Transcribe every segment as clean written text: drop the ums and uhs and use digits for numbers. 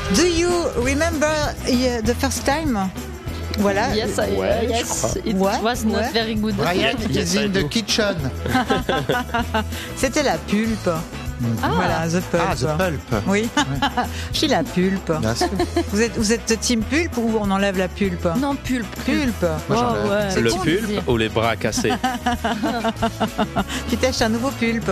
Do you remember the first time? Voilà. Yes, it Ouais, was not ouais. very good. Brian is in the kitchen. C'était la pulpe. Voilà, the pulp. Ah, the pulp. Oui, je suis la pulpe. Bien sûr. Vous êtes team pulpe ou on enlève la pulpe? Non, pulpe. Pulpe. Moi, j'en ai- ouais. Le C'est con de pulpe dire. ou les bras cassés? Tu t'achètes un nouveau pulpe.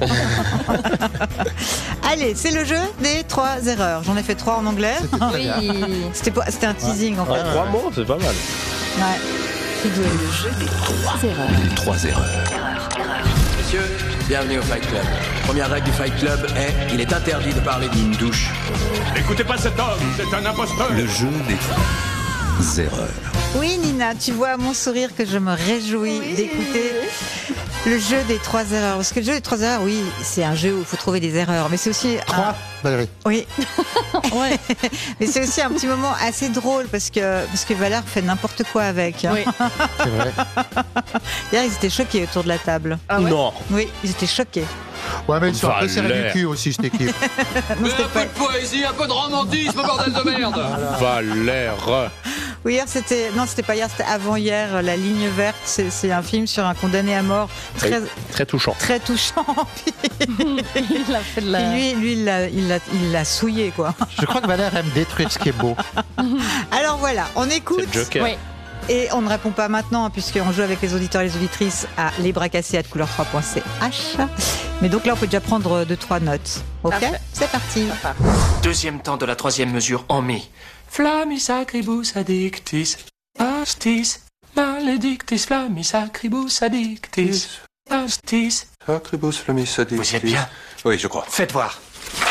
Allez, c'est le jeu des 3 erreurs. J'en ai fait 3 en anglais. Oui. C'était un teasing en fait. 3 mots, c'est pas mal. Ouais. C'est doué. Le jeu des 3 erreurs. Les 3 erreurs. Messieurs, bienvenue au Fight Club. Première règle du Fight Club est il est interdit de parler d'une douche. N'écoutez pas cet homme, c'est un imposteur. Le jeu des 3 erreurs. Oui, Nina, tu vois à mon sourire que je me réjouis d'écouter le jeu des 3 erreurs. Parce que le jeu des 3 erreurs, oui, c'est un jeu où il faut trouver des erreurs. Mais c'est aussi. 3, Valérie. Oui. Ouais. Mais c'est aussi un petit moment assez drôle parce que Valère fait n'importe quoi avec. Oui. C'est vrai. Hier, ils étaient choqués autour de la table. Non. Oui, ils étaient choqués. Ouais, mais ils sont un peu serrés du Valère. cul aussi, cette équipe. Non, c'était pas- poésie, un peu de romantisme, bordel de merde. Valère. Oui, hier, c'était pas hier, c'était avant-hier. La ligne verte, c'est un film sur un condamné à mort très, Très touchant. très touchant. Il a fait de la. Puis lui, il l'a souillé, quoi. Je crois que Valère aime détruire ce qui est beau. Alors voilà, on C'est écoute. le Joker. Oui. Et on ne répond pas maintenant, hein, puisqu'on joue avec les auditeurs et les auditrices à lesbracassés@couleur3.ch. Mais donc là, on peut déjà prendre 2-3 notes. Ok, Parfait. c'est parti. Deuxième temps de la troisième mesure en mi. Flammis acribus addictis, astis, maledictis, flammis acribus addictis, astis. Acribus flammis addictis. Vous y êtes bien? Oui, je crois. Faites voir.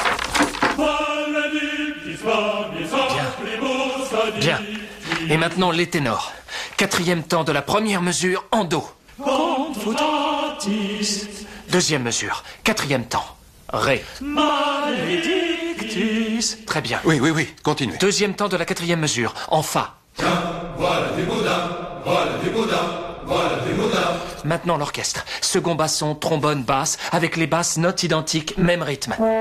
Bien. Et maintenant les ténors. Quatrième temps de la première mesure en do. Deuxième mesure. Quatrième temps. Ré. Très bien. Oui, oui, oui, continuez. Deuxième temps de la quatrième mesure en fa. Maintenant l'orchestre. Second basson, trombone, basse, avec les basses notes identiques, même rythme.